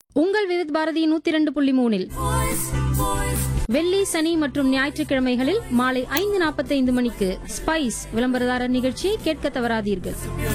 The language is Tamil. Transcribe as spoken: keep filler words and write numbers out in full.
உங்கள் விவித் பாரதி நூத்தி இரண்டு புள்ளி மூணில் வெள்ளி, சனி மற்றும் ஞாயிற்றுக்கிழமைகளில் மாலை ஐந்து நாற்பத்தைந்து மணிக்கு ஸ்பைஸ் விளம்பரதாரர் நிகழ்ச்சியை கேட்க தவறாதீர்கள்.